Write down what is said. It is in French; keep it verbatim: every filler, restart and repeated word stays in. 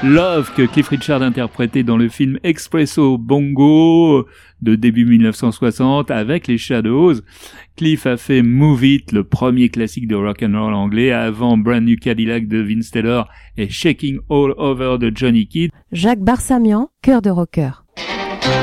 Love que Cliff Richard interprétait dans le film Espresso Bongo de début dix-neuf cent soixante avec les Shadows. Cliff a fait Move It, le premier classique de rock and roll anglais, avant Brand New Cadillac de Vince Taylor et Shaking All Over de Johnny Kidd. Jacques Barsamian, cœur de rocker.